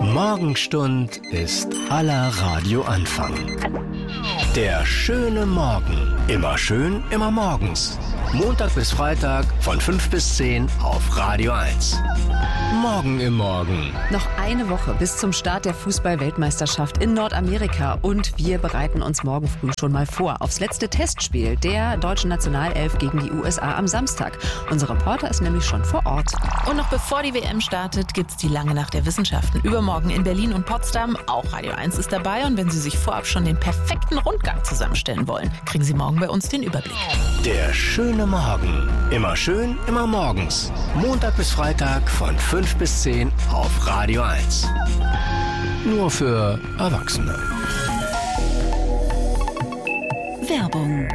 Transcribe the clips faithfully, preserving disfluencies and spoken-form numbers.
Morgenstund ist aller Radioanfang. Der schöne Morgen. Immer schön, immer morgens. Montag bis Freitag von fünf bis zehn auf Radio eins. Morgen im Morgen. Noch eine Woche bis zum Start der Fußball-Weltmeisterschaft in Nordamerika. Und wir bereiten uns morgen früh schon mal vor aufs letzte Testspiel der deutschen Nationalelf gegen die U S A am Samstag. Unser Reporter ist nämlich schon vor Ort. Und noch bevor die W M startet, gibt's die lange Nacht der Wissenschaften. Übermorgen in Berlin und Potsdam. Auch Radio eins ist dabei. Und wenn Sie sich vorab schon den perfekten Rundgang zusammenstellen wollen, kriegen Sie morgen bei uns den Überblick. Der schöne Morgen. Immer schön, immer morgens. Montag bis Freitag von fünf bis zehn auf Radio eins. Nur für Erwachsene. Werbung.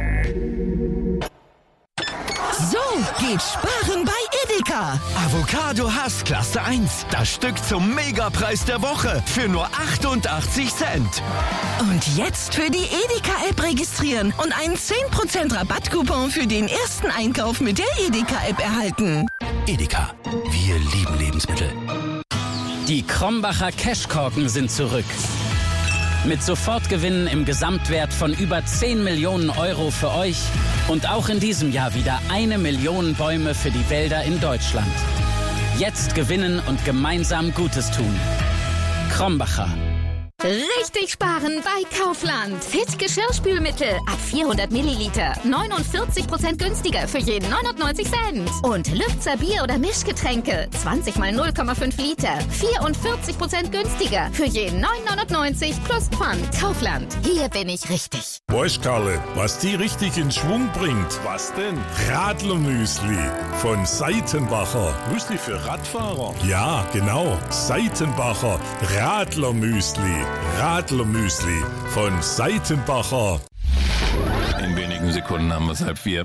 So geht Sparen bei Edeka. Avocado Hass Klasse eins. Das Stück zum Megapreis der Woche für nur achtundachtzig Cent. Und jetzt für die Edeka-App registrieren und einen zehn Prozent Rabattcoupon für den ersten Einkauf mit der Edeka-App erhalten. Edeka, wir lieben Lebensmittel. Die Krombacher Cashkorken sind zurück. Mit Sofortgewinnen im Gesamtwert von über zehn Millionen Euro für euch und auch in diesem Jahr wieder eine Million Bäume für die Wälder in Deutschland. Jetzt gewinnen und gemeinsam Gutes tun. Krombacher. Richtig sparen bei Kaufland. Fit Geschirrspülmittel ab vierhundert Milliliter. neunundvierzig Prozent günstiger für jeden neunundneunzig Cent. Und Lübzer Bier- oder Mischgetränke. zwanzig mal null Komma fünf Liter. vierundvierzig Prozent günstiger für jeden neun neunundneunzig plus Pfand. Kaufland. Hier bin ich richtig. Weißt Karle, was die richtig in Schwung bringt? Was denn? Radlermüsli von Seitenbacher. Müsli für Radfahrer? Ja, genau. Seitenbacher Radlermüsli. Radlermüsli von Seitenbacher. In wenigen Sekunden haben wir es halb vier.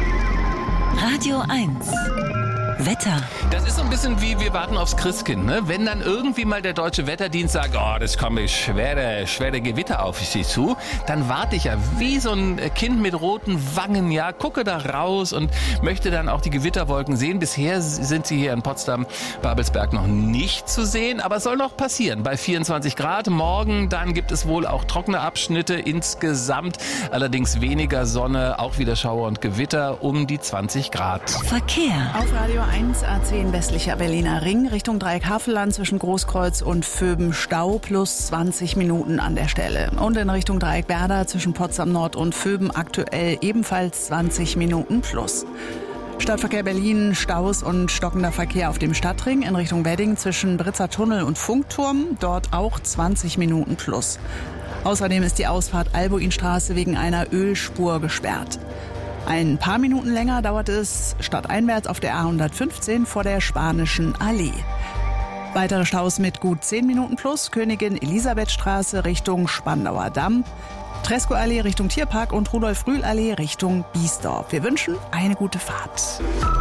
Radio eins. Wetter. Das ist so ein bisschen wie wir warten aufs Christkind, ne? Wenn dann irgendwie mal der deutsche Wetterdienst sagt, oh, das kommt schwere, schwere Gewitter auf sie zu, dann warte ich ja wie so ein Kind mit roten Wangen, ja, gucke da raus und möchte dann auch die Gewitterwolken sehen. Bisher sind sie hier in Potsdam, Babelsberg noch nicht zu sehen, aber es soll noch passieren. Bei vierundzwanzig Grad morgen, dann gibt es wohl auch trockene Abschnitte insgesamt, allerdings weniger Sonne, auch wieder Schauer und Gewitter um die zwanzig Grad. Verkehr. Auf Radio eins A zehn westlicher Berliner Ring Richtung Dreieck Havelland zwischen Großkreuz und Vöben Stau plus zwanzig Minuten an der Stelle. Und in Richtung Dreieck Werder zwischen Potsdam Nord und Vöben aktuell ebenfalls zwanzig Minuten plus. Stadtverkehr Berlin, Staus und stockender Verkehr auf dem Stadtring in Richtung Wedding zwischen Britzer Tunnel und Funkturm, dort auch zwanzig Minuten plus. Außerdem ist die Ausfahrt Albuinstraße wegen einer Ölspur gesperrt. Ein paar Minuten länger dauert es stadteinwärts auf der A hundertfünfzehn vor der Spanischen Allee. Weitere Staus mit gut zehn Minuten plus, Königin Elisabethstraße Richtung Spandauer Damm, Tresco-Allee Richtung Tierpark und Rudolf-Rühl-Allee Richtung Biesdorf. Wir wünschen eine gute Fahrt.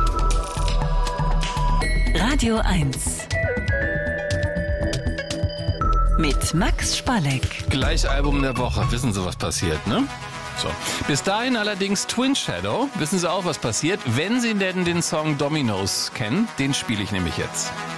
Radio eins. Mit Max Spalleck. Gleich Album der Woche. Wissen Sie, was passiert, ne? So. Bis dahin allerdings Twin Shadow. Wissen Sie auch, was passiert? Wenn Sie denn den Song Dominoes kennen, den spiele ich nämlich jetzt.